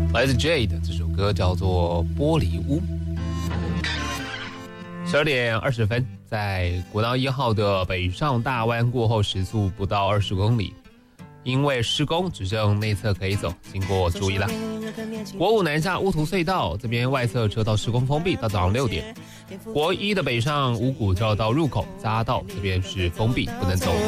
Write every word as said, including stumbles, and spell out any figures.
来自 Jade 这首歌叫做《玻璃屋》。十二点二十分，在国道一号的北上大弯过后，时速不到二十公里。因为施工，只剩内侧可以走，经过注意啦。国五南下乌图隧道这边外侧车道施工封闭到早上六点。国一的北上五股交流道入口匝道这边是封闭，不能走